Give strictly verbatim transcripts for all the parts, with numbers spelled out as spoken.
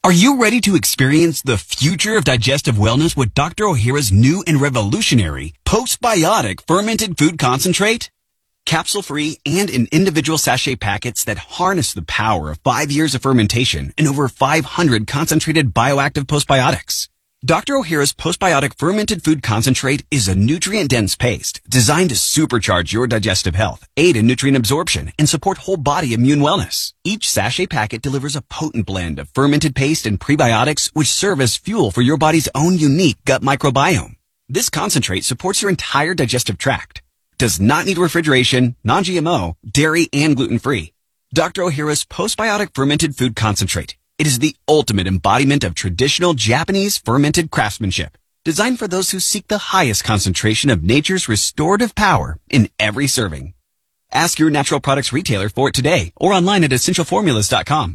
Are you ready to experience the future of digestive wellness with Doctor Ohhira's new and revolutionary postbiotic fermented food concentrate? Capsule-free and in individual sachet packets that harness the power of five years of fermentation and over five hundred concentrated bioactive postbiotics. Doctor Ohhira's postbiotic fermented food concentrate is a nutrient-dense paste designed to supercharge your digestive health, aid in nutrient absorption, and support whole body immune wellness. Each sachet packet delivers a potent blend of fermented paste and prebiotics which serve as fuel for your body's own unique gut microbiome. This concentrate supports your entire digestive tract, does not need refrigeration, non-G M O, dairy, and gluten-free. Doctor Ohhira's postbiotic fermented food concentrate. It is the ultimate embodiment of traditional Japanese fermented craftsmanship, designed for those who seek the highest concentration of nature's restorative power in every serving. Ask your natural products retailer for it today or online at essential formulas dot com.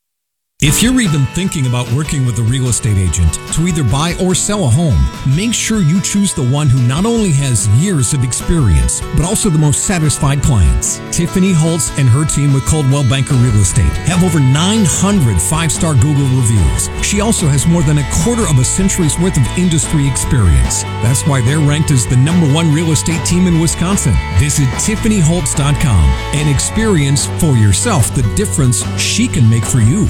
If you're even thinking about working with a real estate agent to either buy or sell a home, make sure you choose the one who not only has years of experience, but also the most satisfied clients. Tiffany Holtz and her team with Coldwell Banker Real Estate have over nine hundred five-star Google reviews. She also has more than a quarter of a century's worth of industry experience. That's why they're ranked as the number one real estate team in Wisconsin. Visit Tiffany Holtz dot com and experience for yourself the difference she can make for you.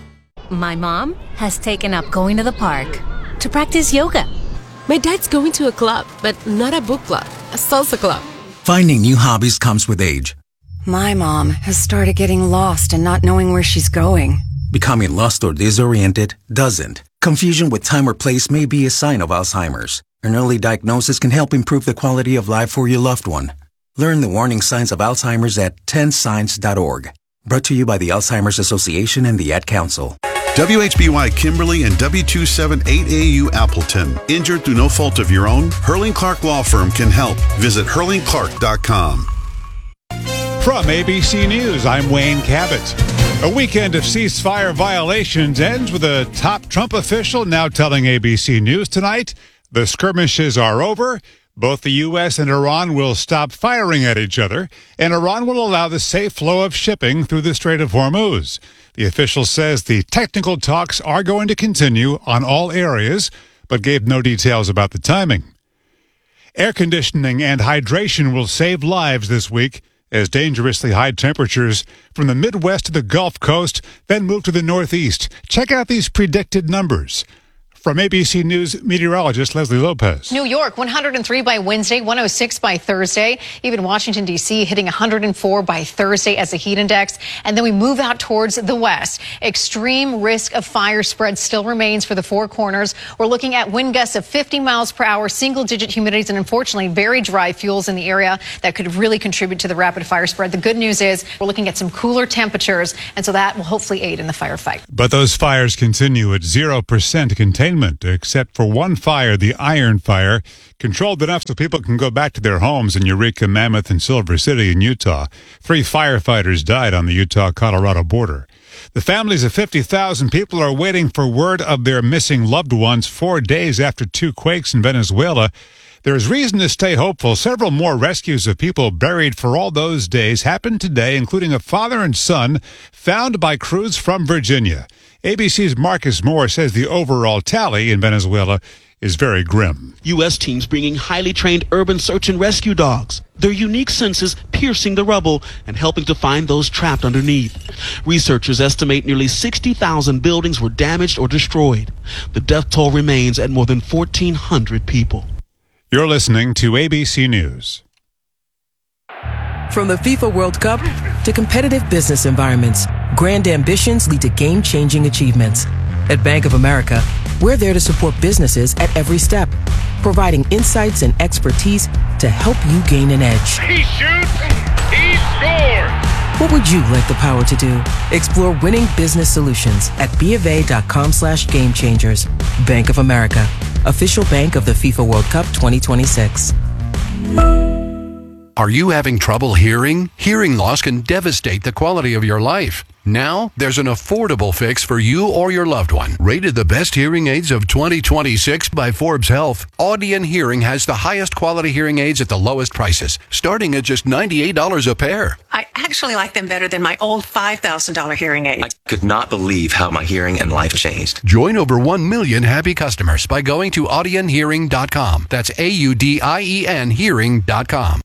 My mom has taken up going to the park to practice yoga. My dad's going to a club, but not a book club, a salsa club. Finding new hobbies comes with age. My mom has started getting lost and not knowing where she's going. Becoming lost or disoriented doesn't. Confusion with time or place may be a sign of Alzheimer's. An early diagnosis can help improve the quality of life for your loved one. Learn the warning signs of Alzheimer's at ten signs dot org. Brought to you by the Alzheimer's Association and the Ad Council. W H B Y Kimberly and W two seven eight A U Appleton. Injured through no fault of your own? Hurling Clark Law Firm can help. Visit hurling clark dot com. From A B C News, I'm Wayne Cabot. A weekend of ceasefire violations ends with a top Trump official now telling A B C News tonight the skirmishes are over. Both the U S and Iran will stop firing at each other, and Iran will allow the safe flow of shipping through the Strait of Hormuz. The official says the technical talks are going to continue on all areas, but gave no details about the timing. Air conditioning and hydration will save lives this week as dangerously high temperatures from the Midwest to the Gulf Coast then move to the Northeast. Check out these predicted numbers. From A B C News meteorologist Leslie Lopez. New York, one hundred three by Wednesday, one oh six by Thursday. Even Washington, D C hitting one hundred four by Thursday as a heat index. And then we move out towards the west. Extreme risk of fire spread still remains for the Four Corners. We're looking at wind gusts of fifty miles per hour, single-digit humidities, and unfortunately very dry fuels in the area that could really contribute to the rapid fire spread. The good news is we're looking at some cooler temperatures, and so that will hopefully aid in the firefight. But those fires continue at zero percent containment. Except for one fire, the Iron Fire, controlled enough so people can go back to their homes in Eureka, Mammoth, and Silver City in Utah. Three firefighters died on the Utah-Colorado border. The families of fifty thousand people are waiting for word of their missing loved ones four days after two quakes in Venezuela. There is reason to stay hopeful. Several more rescues of people buried for all those days happened today, including a father and son found by crews from Virginia. A B C's Marcus Moore says the overall tally in Venezuela is very grim. U S teams bringing highly trained urban search and rescue dogs, their unique senses piercing the rubble and helping to find those trapped underneath. Researchers estimate nearly sixty thousand buildings were damaged or destroyed. The death toll remains at more than fourteen hundred people. You're listening to A B C News. From the FIFA World Cup to competitive business environments, grand ambitions lead to game-changing achievements. At Bank of America, we're there to support businesses at every step, providing insights and expertise to help you gain an edge. He shoots, he scores! What would you like the power to do? Explore winning business solutions at BofA.com slash game changers. Bank of America, official bank of the FIFA World Cup twenty twenty-six. Are you having trouble hearing? Hearing loss can devastate the quality of your life. Now, there's an affordable fix for you or your loved one. Rated the best hearing aids of twenty twenty-six by Forbes Health, Audion Hearing has the highest quality hearing aids at the lowest prices, starting at just ninety-eight dollars a pair. I actually like them better than my old five thousand dollars hearing aid. I could not believe how my hearing and life changed. Join over one million happy customers by going to audion hearing dot com. That's A U D I E N hearing dot com.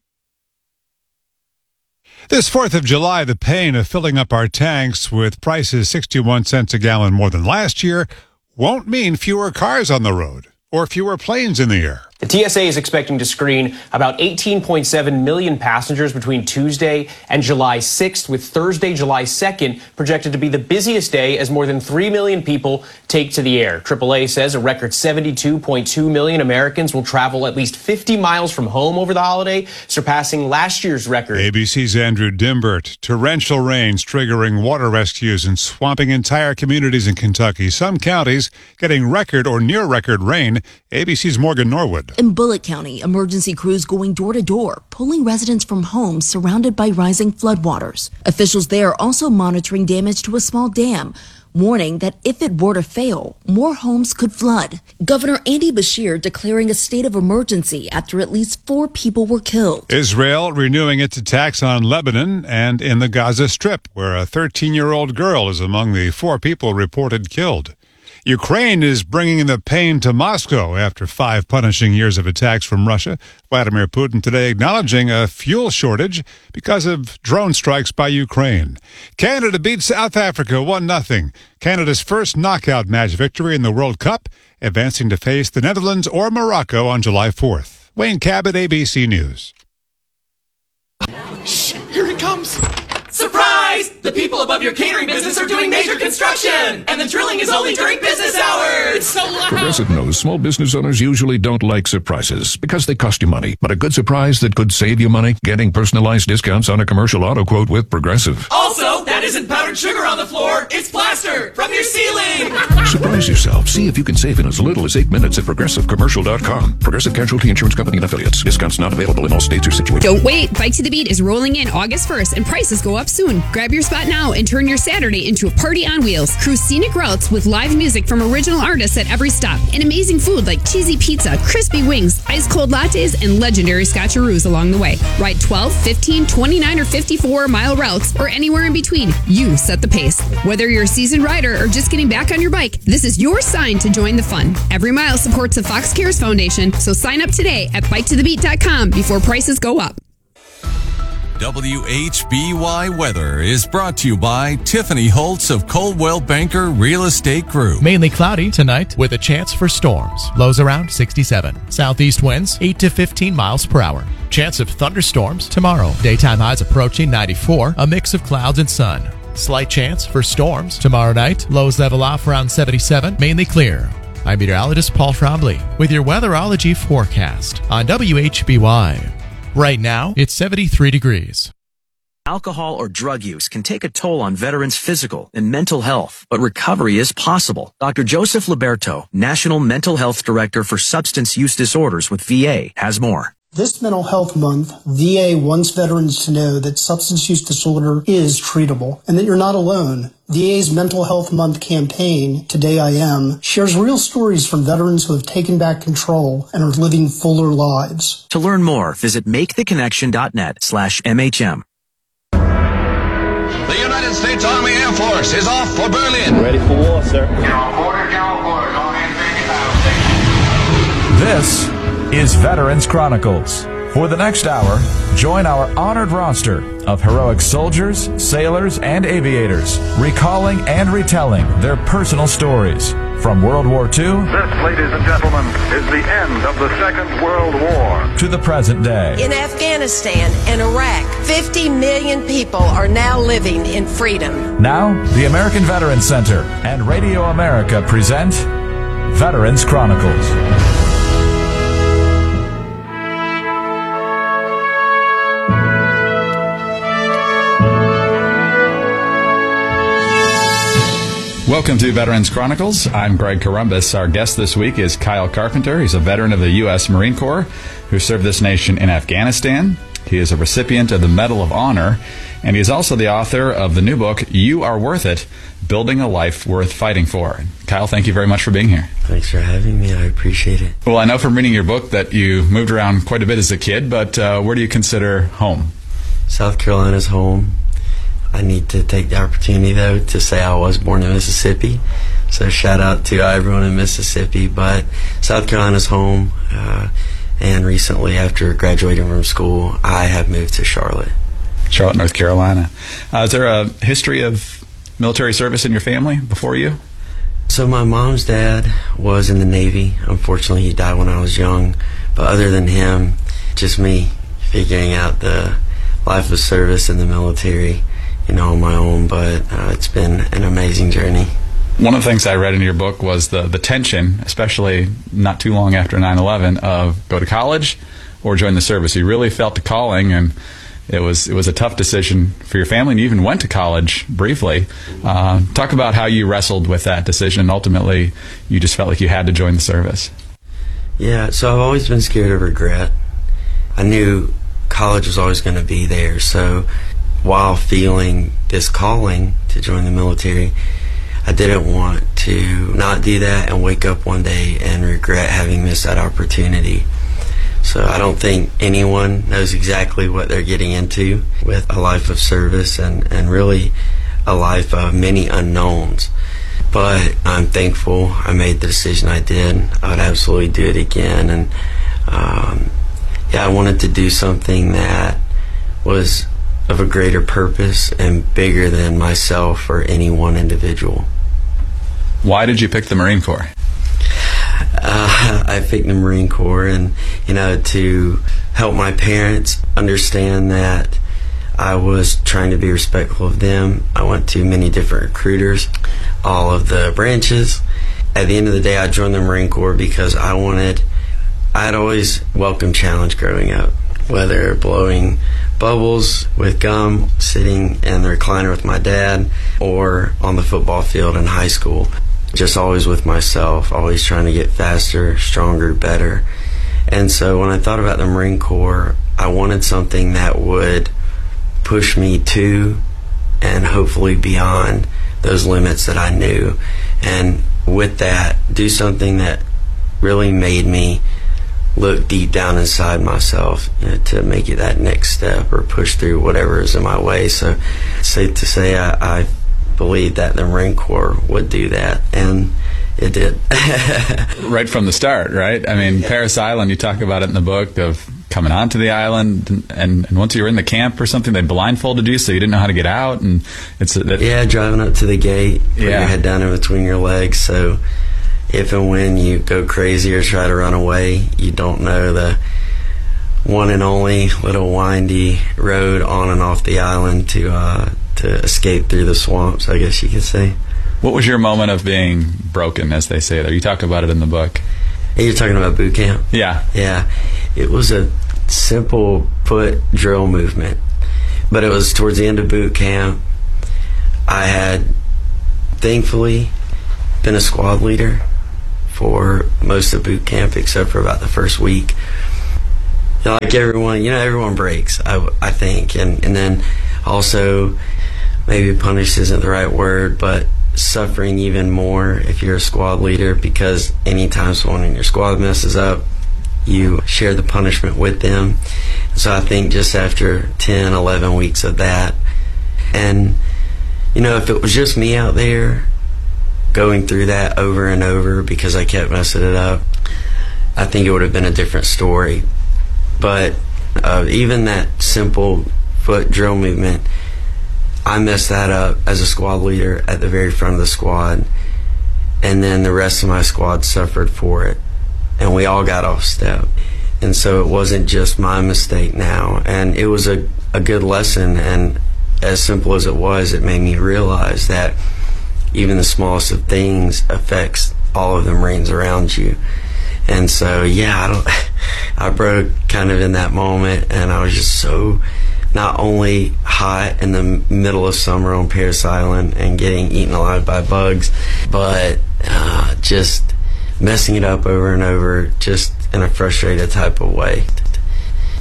This fourth of July, the pain of filling up our tanks with prices sixty-one cents a gallon more than last year won't mean fewer cars on the road or fewer planes in the air. The T S A is expecting to screen about eighteen point seven million passengers between Tuesday and July sixth, with Thursday, July second, projected to be the busiest day as more than three million people take to the air. triple A says a record seventy-two point two million Americans will travel at least fifty miles from home over the holiday, surpassing last year's record. A B C's Andrew Dimbert. Torrential rains triggering water rescues and swamping entire communities in Kentucky. Some counties getting record or near record rain. A B C's Morgan Norwood. In Bullitt County, emergency crews going door to door, pulling residents from homes surrounded by rising floodwaters. Officials there are also monitoring damage to a small dam, warning that if it were to fail, more homes could flood. Governor Andy Beshear declaring a state of emergency after at least four people were killed. Israel renewing its attacks on Lebanon and in the Gaza Strip, where a thirteen-year-old girl is among the four people reported killed. Ukraine is bringing the pain to Moscow after five punishing years of attacks from Russia. Vladimir Putin today acknowledging a fuel shortage because of drone strikes by Ukraine. Canada beats South Africa one nothing. Canada's first knockout match victory in the World Cup, advancing to face the Netherlands or Morocco on July fourth. Wayne Cabot, A B C News. Shh, here it comes. Surprise! The people above your catering business are doing major construction, and the drilling is only during business hours. It's so loud. Progressive knows small business owners usually don't like surprises because they cost you money. But a good surprise that could save you money? Getting personalized discounts on a commercial auto quote with Progressive. Also, that isn't powdered sugar on the floor. It's plaster from your ceiling. Surprise yourself. See if you can save in as little as eight minutes at progressive commercial dot com. Progressive Casualty Insurance Company and Affiliates. Discounts not available in all states or situations. Don't wait. Bike to the Beat is rolling in August first, and prices go up soon. Grab your spot now and turn your Saturday into a party on wheels. Cruise scenic routes with live music from original artists at every stop, and amazing food like cheesy pizza, crispy wings, ice cold lattes, and legendary scotcheroos along the way. Ride twelve, fifteen, twenty-nine, or fifty-four mile routes, or anywhere in between. You set the pace. Whether you're a seasoned rider or just getting back on your bike, this is your sign to join the fun. Every mile supports the Fox Cares Foundation, so sign up today at bike to the beat dot com before prices go up. W H B Y Weather is brought to you by Tiffany Holtz of Coldwell Banker Real Estate Group. Mainly cloudy tonight with a chance for storms. Lows around sixty-seven. Southeast winds eight to fifteen miles per hour. Chance of thunderstorms tomorrow. Daytime highs approaching ninety-four. A mix of clouds and sun. Slight chance for storms tomorrow night. Lows level off around seventy-seven. Mainly clear. I'm meteorologist Paul Trombley with your weatherology forecast on W H B Y. Right now, it's seventy-three degrees. Alcohol or drug use can take a toll on veterans' physical and mental health, but recovery is possible. Doctor Joseph Liberto, National Mental Health Director for Substance Use Disorders with V A, has more. This Mental Health Month, V A wants veterans to know that substance use disorder is treatable and that you're not alone. V A's Mental Health Month campaign, Today I Am, shares real stories from veterans who have taken back control and are living fuller lives. To learn more, visit make the connection dot net slash M H M. The United States Army Air Force is off for Berlin. Ready for war, sir. This is Veterans Chronicles. For the next hour, join our honored roster of heroic soldiers, sailors, and aviators, recalling and retelling their personal stories. From World War Two, this, ladies and gentlemen, is the end of the Second World War, to the present day. In Afghanistan and Iraq, fifty million people are now living in freedom. Now, the American Veterans Center and Radio America present Veterans Chronicles. Welcome to Veterans Chronicles. I'm Greg Columbus. Our guest this week is Kyle Carpenter. He's a veteran of the U S Marine Corps who served this nation in Afghanistan. He is a recipient of the Medal of Honor, and he is also the author of the new book, You Are Worth It, Building a Life Worth Fighting For. Kyle, thank you very much for being here. Thanks for having me. I appreciate it. Well, I know from reading your book that you moved around quite a bit as a kid, but uh, where do you consider home? South Carolina's home. I need to take the opportunity, though, to say I was born in Mississippi. So shout out to everyone in Mississippi. But South Carolina's home. Uh, and recently, after graduating from school, I have moved to Charlotte. Charlotte, North Carolina. Uh, is there a history of military service in your family before you? So my mom's dad was in the Navy. Unfortunately, he died when I was young. But other than him, just me figuring out the life of service in the military, you know, on my own. But uh, it's been an amazing journey. One of the things I read in your book was the, the tension, especially not too long after nine eleven, of go to college or join the service. You really felt the calling, and it was it was a tough decision for your family, and you even went to college briefly. Uh, talk about how you wrestled with that decision, and ultimately you just felt like you had to join the service. Yeah, so I've always been scared of regret. I knew college was always going to be there, so while feeling this calling to join the military, I didn't want to not do that and wake up one day and regret having missed that opportunity. So I don't think anyone knows exactly what they're getting into with a life of service and, and really a life of many unknowns. But I'm thankful I made the decision I did. I would absolutely do it again. And um, yeah, I wanted to do something that was of a greater purpose and bigger than myself or any one individual. Why did you pick the Marine Corps? Uh, I picked the Marine Corps, and you know, to help my parents understand that I was trying to be respectful of them. I went to many different recruiters, all of the branches. At the end of the day, I joined the Marine Corps because I wanted, I had always welcomed challenge growing up, whether blowing bubbles with gum, sitting in the recliner with my dad, or on the football field in high school. Just always with myself, always trying to get faster, stronger, better. And so when I thought about the Marine Corps, I wanted something that would push me to and hopefully beyond those limits that I knew. And with that, do something that really made me look deep down inside myself, you know, to make it that next step or push through whatever is in my way. So safe to say I, I believed that the Marine Corps would do that, and it did. Right from the start, right? I mean, yeah. Parris Island, you talk about it in the book, of coming onto the island, and, and, and once you were in the camp or something, they blindfolded you so you didn't know how to get out. And it's that, Yeah, driving up to the gate, put yeah. your head down in between your legs, so if and when you go crazy or try to run away, you don't know the one and only little windy road on and off the island to uh, to escape through the swamps, I guess you could say. What was your moment of being broken, as they say there? You talk about it in the book. Hey, you're talking about boot camp? Yeah. Yeah. It was a simple foot drill movement, but it was towards the end of boot camp. I had, thankfully, been a squad leader for most of boot camp except for about the first week. You know, like everyone, you know, everyone breaks, I, I think. And, and then also, maybe punished isn't the right word, but suffering even more if you're a squad leader, because anytime someone in your squad messes up, you share the punishment with them. So I think just after ten, eleven weeks of that, and, you know, if it was just me out there going through that over and over because I kept messing it up, I think it would have been a different story. But uh, even that simple foot drill movement, I messed that up as a squad leader at the very front of the squad, and then the rest of my squad suffered for it, and we all got off step. And so it wasn't just my mistake now, and it was a, a good lesson, and as simple as it was, it made me realize that even the smallest of things affects all of the Marines around you. And so, yeah, I don't, I broke kind of in that moment, and I was just so not only hot in the middle of summer on Parris Island and getting eaten alive by bugs, but uh, just messing it up over and over, just in a frustrated type of way.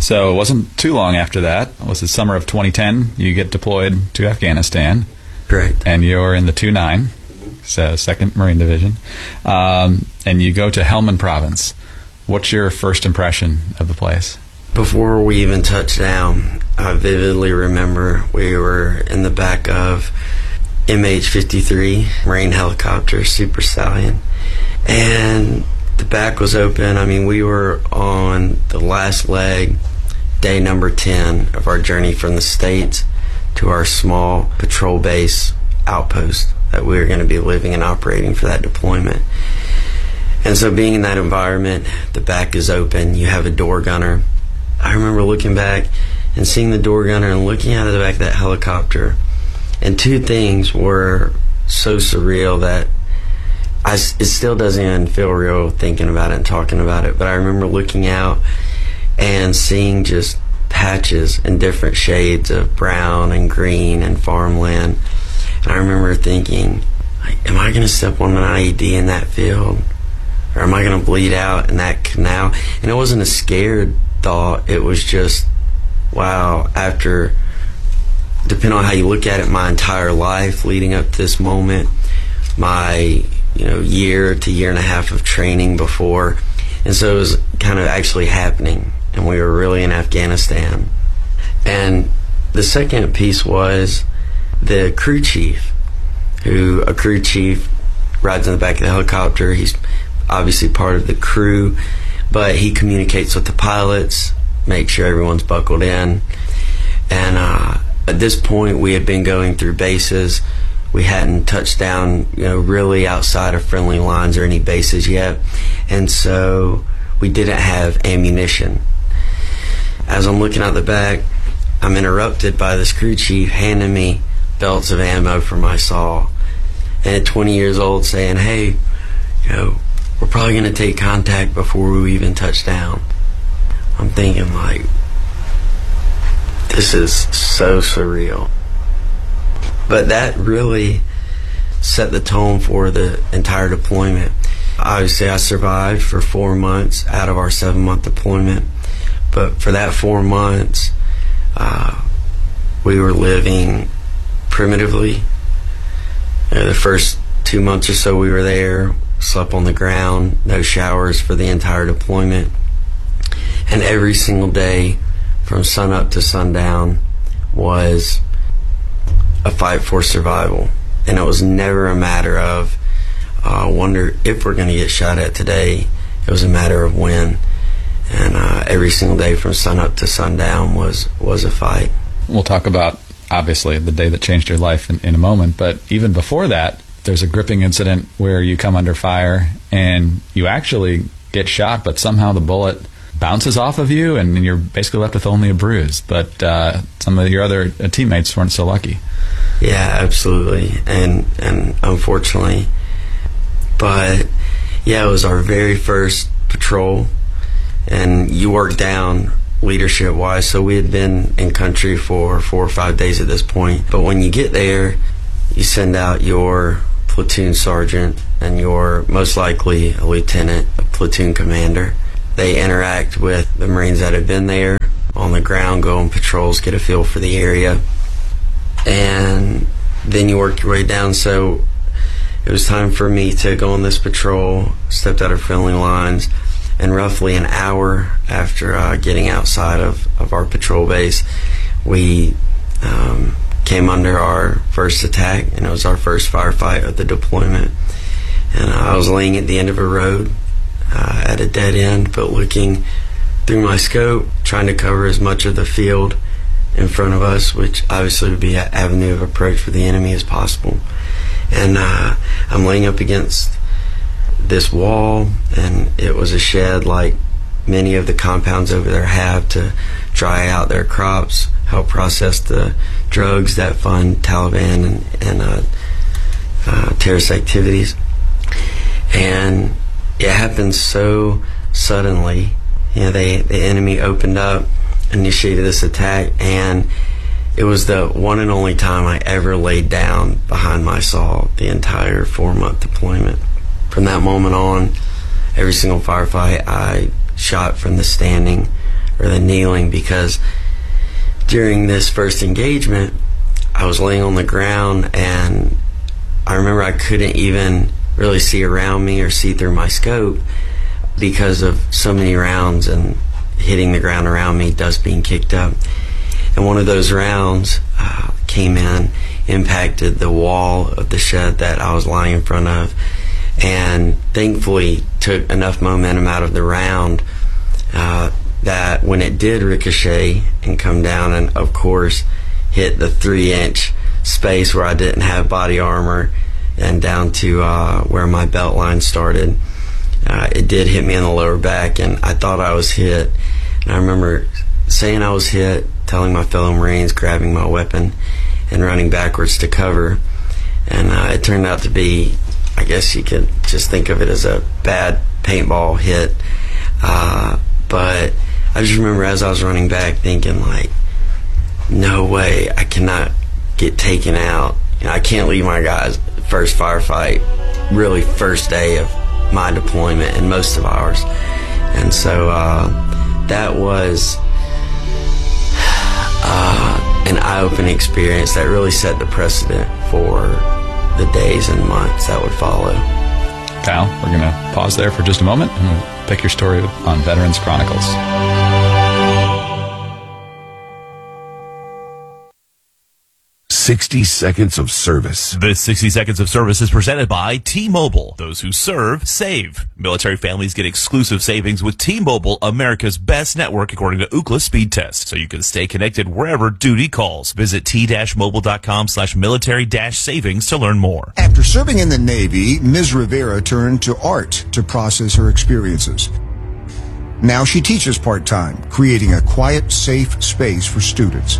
So it wasn't too long after that. It was the summer of twenty ten. You get deployed to Afghanistan. Correct. And you're in the two nine, so second Marine Division. Um, and you go to Helmand Province. What's your first impression of the place? Before we even touched down, I vividly remember we were in the back of M H fifty-three, Marine helicopter, Super Stallion. And the back was open. I mean, we were on the last leg, day number ten of our journey from the States to our small patrol base outpost that we were going to be living and operating for that deployment. And so being in that environment, the back is open, you have a door gunner. I remember looking back and seeing the door gunner and looking out of the back of that helicopter, and two things were so surreal that I, it still doesn't even feel real thinking about it and talking about it. But I remember looking out and seeing just patches in different shades of brown and green and farmland. And I remember thinking, like, am I going to step on an I E D in that field? Or am I going to bleed out in that canal? And it wasn't a scared thought. It was just, wow, after, depending on how you look at it, my entire life leading up to this moment, my, you know, year to year and a half of training before. And so it was kind of actually happening, and we were really in Afghanistan. And the second piece was the crew chief, who, a crew chief rides in the back of the helicopter. He's obviously part of the crew, but he communicates with the pilots, makes sure everyone's buckled in. And uh, at this point, we had been going through bases. We hadn't touched down, you know, really outside of friendly lines or any bases yet, and so we didn't have ammunition. As I'm looking out the back, I'm interrupted by this crew chief handing me belts of ammo for my saw, and at twenty years old saying, "Hey, you know, we're probably going to take contact before we even touch down." I'm thinking, like, this is so surreal. But that really set the tone for the entire deployment. Obviously, I survived for four months out of our seven-month deployment. But for that four months, uh, we were living primitively. You know, the first two months or so we were there, slept on the ground, no showers for the entire deployment. And every single day from sunup to sundown was a fight for survival. And it was never a matter of I uh, wonder if we're going to get shot at today. It was a matter of when. And uh, every single day from sunup to sundown was, was a fight. We'll talk about, obviously, the day that changed your life in, in a moment, but even before that, there's a gripping incident where you come under fire and you actually get shot, but somehow the bullet bounces off of you and you're basically left with only a bruise. But uh, some of your other teammates weren't so lucky. Yeah, absolutely. And and unfortunately, but yeah, it was our very first patrol, and you work down leadership wise. So we had been in country for four or five days at this point. But when you get there, you send out your platoon sergeant and your most likely a lieutenant, a platoon commander. They interact with the Marines that have been there on the ground, go on patrols, get a feel for the area, and then you work your way down. So it was time for me to go on this patrol, stepped out of friendly lines, and roughly an hour after uh, getting outside of, of our patrol base, we um, came under our first attack, and it was our first firefight of the deployment. And uh, I was laying at the end of a road uh, at a dead end, but looking through my scope, trying to cover as much of the field in front of us, which obviously would be an avenue of approach for the enemy as possible. And uh, I'm laying up against this wall, and it was a shed like many of the compounds over there have to dry out their crops, help process the drugs that fund Taliban and, and uh, uh, terrorist activities. And it happened so suddenly. You know, they, the enemy opened up, initiated this attack, and it was the one and only time I ever laid down behind my saw the entire four-month deployment. From that moment on, every single firefight I shot from the standing, or the kneeling, because during this first engagement, I was laying on the ground, and I remember I couldn't even really see around me or see through my scope because of so many rounds and hitting the ground around me, dust being kicked up. And one of those rounds uh, came in, impacted the wall of the shed that I was lying in front of, and thankfully took enough momentum out of the round uh, that when it did ricochet and come down and, of course, hit the three-inch space where I didn't have body armor and down to uh, where my belt line started, uh, it did hit me in the lower back, and I thought I was hit. And I remember saying I was hit, telling my fellow Marines, grabbing my weapon, and running backwards to cover. And uh, it turned out to be, I guess you could just think of it as a bad paintball hit. Uh, but I just remember as I was running back thinking, like, no way, I cannot get taken out. You know, I can't leave my guys first firefight, really first day of my deployment and most of ours. And so uh, that was uh, an eye-opening experience that really set the precedent for the days and months that would follow. Kyle, we're going to pause there for just a moment, and we'll pick your story on Veterans Chronicles. sixty seconds of service. This sixty seconds of service is presented by T-Mobile. Those who serve, save. Military families get exclusive savings with T-Mobile, America's best network according to Ookla speed test, so you can stay connected wherever duty calls. Visit t-mobile.com slash military dash savings to learn more. After serving in the Navy, Miz Rivera turned to art to process her experiences. Now she teaches part-time, creating a quiet, safe space for students.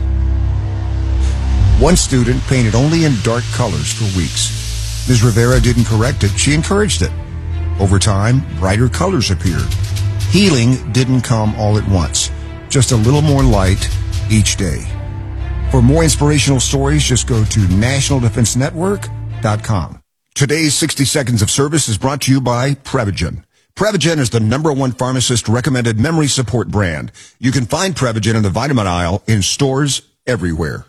One student painted only in dark colors for weeks. Miz Rivera didn't correct it, she encouraged it. Over time, brighter colors appeared. Healing didn't come all at once, just a little more light each day. For more inspirational stories, just go to national defense network dot com. Today's sixty seconds of service is brought to you by Prevagen. Prevagen is the number one pharmacist-recommended memory support brand. You can find Prevagen in the vitamin aisle in stores everywhere.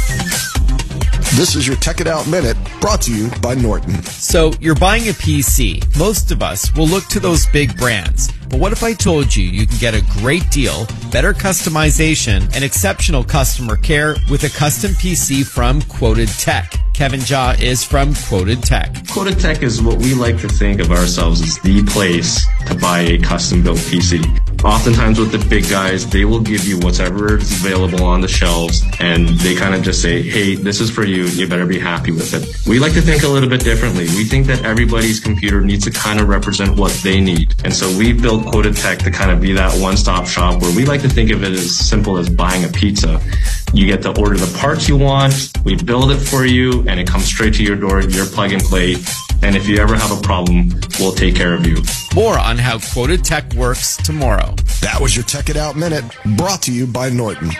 This is your Tech It Out Minute, brought to you by Norton. So, you're buying a P C. Most of us will look to those big brands. But what if I told you you can get a great deal, better customization, and exceptional customer care with a custom P C from Quoted Tech? Kevin Jaw is from Quoted Tech. Quoted Tech is what we like to think of ourselves as the place to buy a custom-built P C. Oftentimes with the big guys, they will give you whatever is available on the shelves, and they kind of just say, hey, this is for you, you better be happy with it. We like to think a little bit differently. We think that everybody's computer needs to kind of represent what they need. And so we built Quoted Tech to kind of be that one-stop shop where we like to think of it as simple as buying a pizza. You get to order the parts you want, we build it for you, and it comes straight to your door, your plug and play. And if you ever have a problem, we'll take care of you. More on how Quoted Tech works tomorrow. That was your Tech It Out Minute, brought to you by Norton.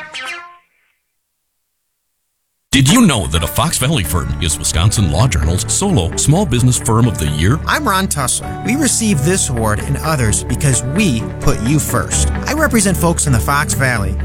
Did you know that a Fox Valley firm is Wisconsin Law Journal's solo small business firm of the year? I'm Ron Tussler. We received this award and others because we put you first. I represent folks in the Fox Valley